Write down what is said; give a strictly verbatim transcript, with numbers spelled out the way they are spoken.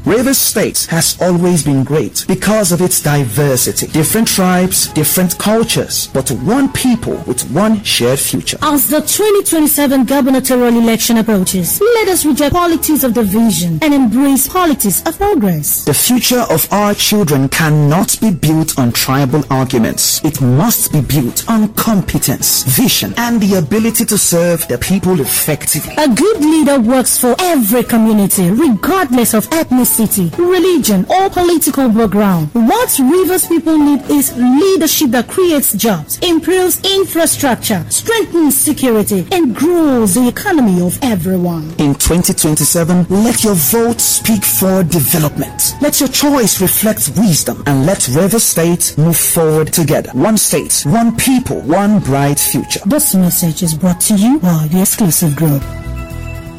Rivers State has always been great because of its diversity. Different tribes, different cultures, but one people with one shared future. As the twenty twenty-seven gubernatorial election approaches, let us reject politics of division and embrace politics of progress. The future of our children cannot be built on tribal arguments. It must be built on competence, vision, and the ability to serve the people effectively. A good leader works for every community, regardless of ethnicity, religion, or political background. What Rivers people need is leadership that creates jobs, improves infrastructure, strengthens security, and grows the economy of everyone. In twenty twenty-seven, let your vote speak for development. Let your choice reflect wisdom, and let Rivers State move forward together. One state, one people, one bright future. This message is brought to you by the Exclusive Group.